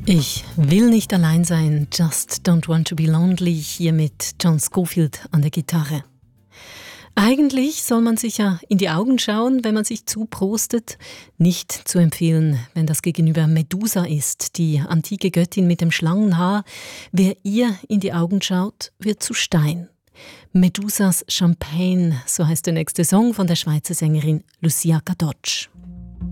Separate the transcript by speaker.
Speaker 1: Ich will nicht allein sein, just don't want to be lonely, hier mit John Scofield an der Gitarre. Eigentlich soll man sich ja in die Augen schauen, wenn man sich zuprostet. Nicht zu empfehlen, wenn das Gegenüber Medusa ist, die antike Göttin mit dem Schlangenhaar. Wer ihr in die Augen schaut, wird zu Stein. Medusas Champagne, so heißt der nächste Song von der Schweizer Sängerin Lucia Cadocci.